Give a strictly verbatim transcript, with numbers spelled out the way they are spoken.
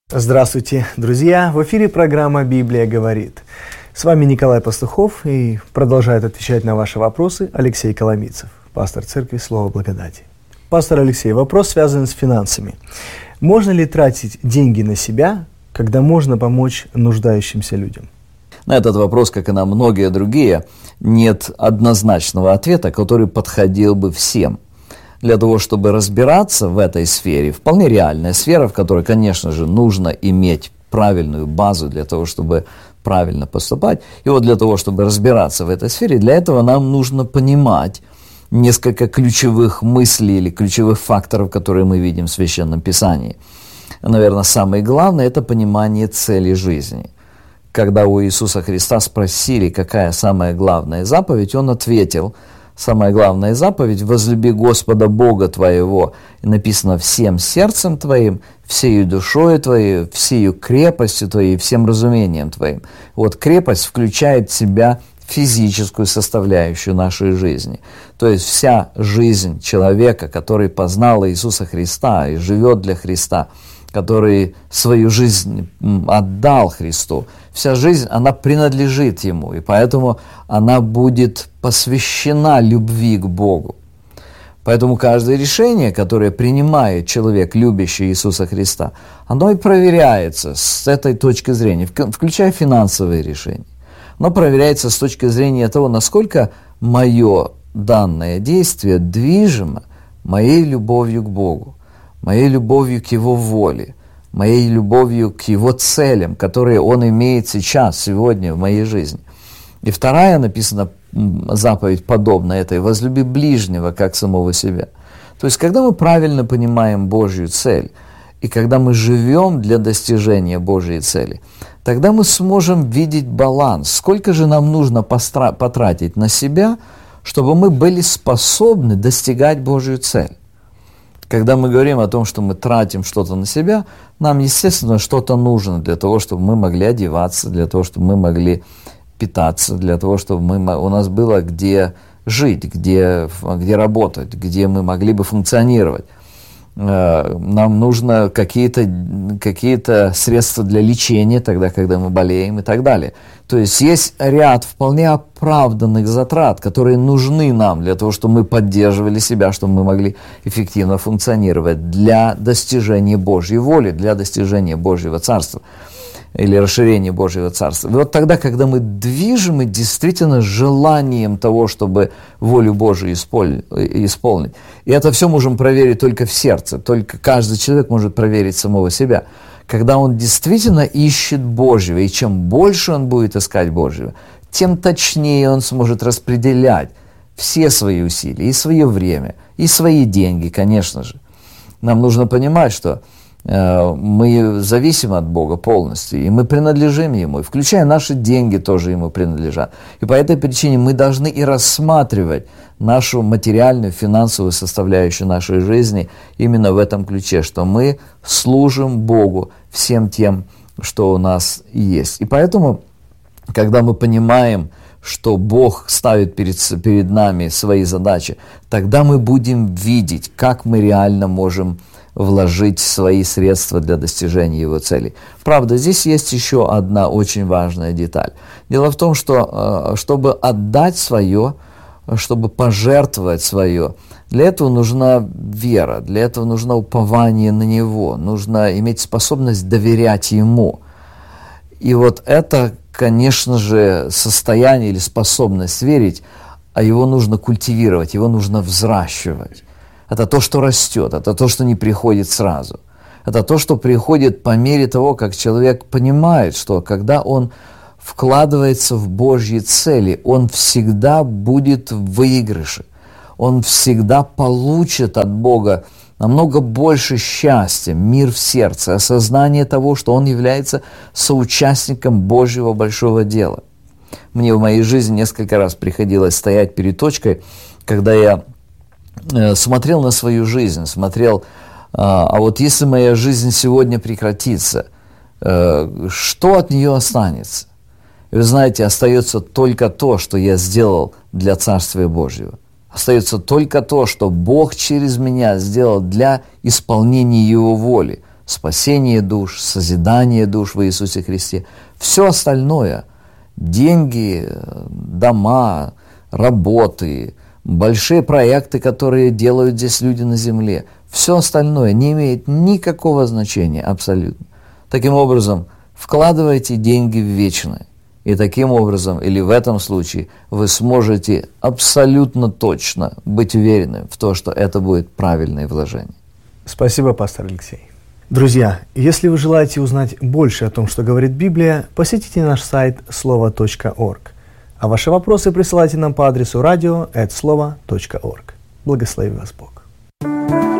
Здравствуйте, друзья! В эфире программа «Библия говорит». С вами Николай Пастухов, и продолжает отвечать на ваши вопросы Алексей Коломийцев, пастор церкви Слово Благодати. Пастор Алексей, вопрос связан с финансами. Можно ли тратить деньги на себя, когда можно помочь нуждающимся людям? На этот вопрос, как и на многие другие, нет однозначного ответа, который подходил бы всем. Для того, чтобы разбираться в этой сфере, вполне реальная сфера, в которой, конечно же, нужно иметь правильную базу для того, чтобы правильно поступать. И вот для того, чтобы разбираться в этой сфере, для этого нам нужно понимать несколько ключевых мыслей или ключевых факторов, которые мы видим в Священном Писании. Наверное, самое главное – это понимание цели жизни. Когда у Иисуса Христа спросили, какая самая главная заповедь, Он ответил – самая главная заповедь – возлюби Господа Бога твоего. И написано всем сердцем твоим, всею душою твоей, всею крепостью твоей, всем разумением твоим. Вот крепость включает в себя физическую составляющую нашей жизни. То есть вся жизнь человека, который познал Иисуса Христа и живет для Христа, который свою жизнь отдал Христу, вся жизнь, она принадлежит Ему, и поэтому она будет посвящена любви к Богу. Поэтому каждое решение, которое принимает человек, любящий Иисуса Христа, оно и проверяется с этой точки зрения, включая финансовые решения. Оно проверяется с точки зрения того, насколько мое данное действие движимо моей любовью к Богу, моей любовью к Его воле, моей любовью к Его целям, которые Он имеет сейчас, сегодня в моей жизни. И вторая написана заповедь подобная этой: возлюби ближнего, как самого себя. То есть, когда мы правильно понимаем Божью цель, и когда мы живем для достижения Божьей цели, тогда мы сможем видеть баланс. Сколько же нам нужно постра- потратить на себя, чтобы мы были способны достигать Божью цель? Когда мы говорим о том, что мы тратим что-то на себя, нам, естественно, что-то нужно для того, чтобы мы могли одеваться, для того, чтобы мы могли питаться, для того, чтобы мы, у нас было где жить, где, где работать, где мы могли бы функционировать. Нам нужно какие-то, какие-то средства для лечения, тогда, когда мы болеем и так далее. То есть есть ряд вполне оправданных затрат, которые нужны нам для того, чтобы мы поддерживали себя, чтобы мы могли эффективно функционировать для достижения Божьей воли, для достижения Божьего Царства или расширения Божьего Царства. И вот тогда, когда мы движимы действительно желанием того, чтобы волю Божию исполнить, и это все можем проверить только в сердце, только каждый человек может проверить самого себя, когда он действительно ищет Божьего, и чем больше он будет искать Божьего, тем точнее он сможет распределять все свои усилия, и свое время, и свои деньги, конечно же. Нам нужно понимать, что мы зависим от Бога полностью, и мы принадлежим Ему, и включая наши деньги тоже Ему принадлежат. И по этой причине мы должны и рассматривать нашу материальную, финансовую составляющую нашей жизни именно в этом ключе, что мы служим Богу всем тем, что у нас есть. И поэтому, когда мы понимаем, что Бог ставит перед, перед нами свои задачи, тогда мы будем видеть, как мы реально можем вложить свои средства для достижения Его целей. Правда, здесь есть еще одна очень важная деталь. Дело в том, что чтобы отдать свое, чтобы пожертвовать свое, для этого нужна вера, для этого нужно упование на Него, нужно иметь способность доверять Ему. И вот это, конечно же, состояние или способность верить, а его нужно культивировать, его нужно взращивать. Это то, что растет, это то, что не приходит сразу. Это то, что приходит по мере того, как человек понимает, что когда он вкладывается в Божьи цели, он всегда будет в выигрыше. Он всегда получит от Бога намного больше счастья, мир в сердце, осознание того, что он является соучастником Божьего большого дела. Мне в моей жизни несколько раз приходилось стоять перед точкой, когда я смотрел на свою жизнь, смотрел, а вот если моя жизнь сегодня прекратится, что от нее останется? И вы знаете, остается только то, что я сделал для Царствия Божьего. Остается только то, что Бог через меня сделал для исполнения Его воли. спасение душ, созидание душ в Иисусе Христе. Все остальное – деньги, дома, работы, большие проекты, которые делают здесь люди на земле, все остальное не имеет никакого значения абсолютно. Таким образом, вкладывайте деньги в вечное. И таким образом, или в этом случае, вы сможете абсолютно точно быть уверенным в том, что это будет правильное вложение. Спасибо, пастор Алексей. Друзья, если вы желаете узнать больше о том, что говорит Библия, посетите наш сайт слово точка орг. А ваши вопросы присылайте нам по адресу радио эт слово точка орг. Благослови вас Бог.